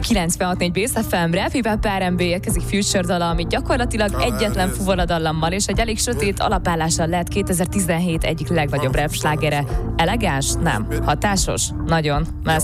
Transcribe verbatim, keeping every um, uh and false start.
kilencvenhat négy Bész ef em, Rap Hip Hop er en bé, érkezik Future dala, ami gyakorlatilag egyetlen fuvaradallammal és egy elég sötét alapállással lett kétezer-tizenhét egyik legnagyobb rap slágere. Elegáns? Nem. Hatásos? Nagyon. Mert